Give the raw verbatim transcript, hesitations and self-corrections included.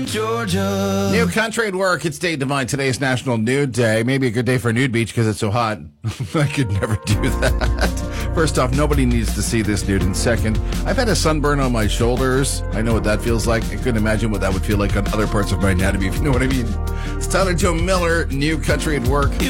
Georgia. New country at work. It's Dave Devine. Today's National Nude Day. Maybe a good day for a nude beach because it's so hot. I could never do that. First off, nobody needs to see this nude. And second, I've had a sunburn on my shoulders. I know what that feels like. I couldn't imagine what that would feel like on other parts of my anatomy, if you know what I mean. It's Tyler Joe Miller, New Country at Work.